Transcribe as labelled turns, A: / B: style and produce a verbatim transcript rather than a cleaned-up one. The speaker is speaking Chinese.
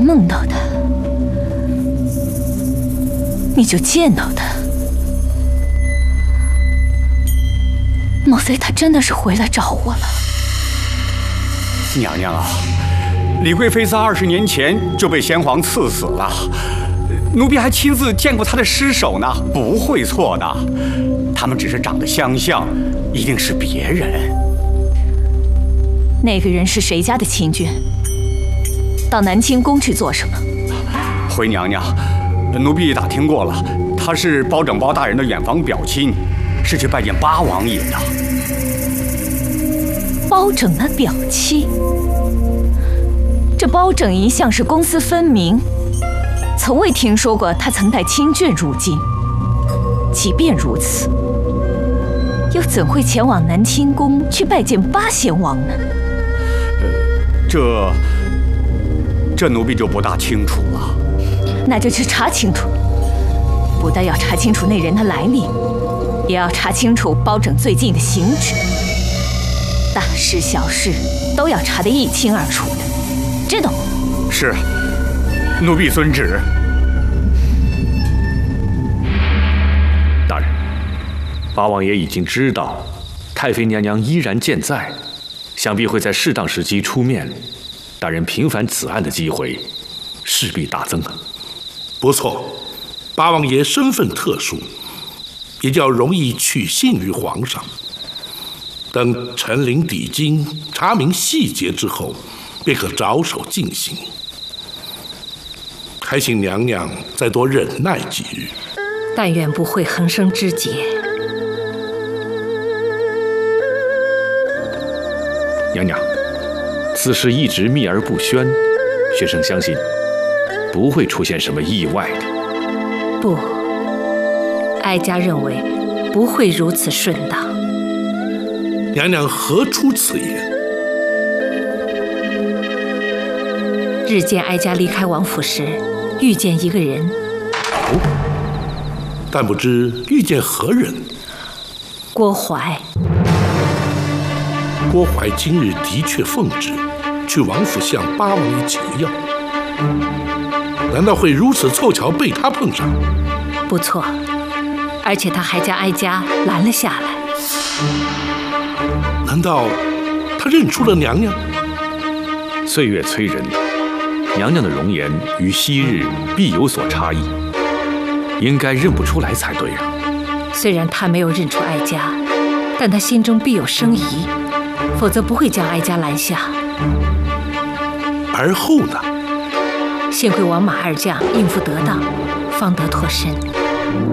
A: 梦到他，你就见到他。莫非他真的是回来找我了？
B: 娘娘啊，李贵妃在二十年前就被先皇赐死了，奴婢还亲自见过她的尸首呢，不会错的。他们只是长得相像，一定是别人。
A: 那个人是谁家的亲眷？到南清宫去做什么？
B: 回娘娘，奴婢打听过了，他是包拯包大人的远房表亲，是去拜见八王爷的。
A: 包拯的表亲？这包拯一向是公私分明，从未听说过他曾带亲眷入京。即便如此，又怎会前往南清宫去拜见八贤王呢？
B: 呃，这这奴婢就不大清楚了。
A: 那就去查清楚，不但要查清楚那人的来历，也要查清楚包拯最近的行止，大事小事都要查得一清二楚的，知道吗？
B: 是，奴婢遵旨。
C: 大人，八王爷已经知道太妃娘娘依然健在，想必会在适当时机出面。大人平反此案的机会势必大增啊！
D: 不错，八王爷身份特殊，也较容易取信于皇上。等陈灵抵京，查明细节之后，便可着手进行。还请娘娘再多忍耐几日。
E: 但愿不会横生枝节。
C: 娘娘，此事一直秘而不宣，学生相信不会出现什么意外的。
E: 不，哀家认为不会如此顺当。
D: 娘娘何出此言？
E: 日间哀家离开王府时，遇见一个人。
D: 哦，但不知遇见何人？
E: 郭槐。
D: 郭槐今日的确奉旨去王府向八王爷请药，难道会如此凑巧被他碰上？
E: 不错，而且他还将哀家拦了下来。
D: 难道他认出了娘娘？
C: 岁月催人，娘娘的容颜与昔日必有所差异，应该认不出来才对啊。
E: 虽然他没有认出哀家，但他心中必有生疑，否则不会将哀家拦下。
D: 而后呢？
E: 幸亏王马二将应付得当，方得脱身。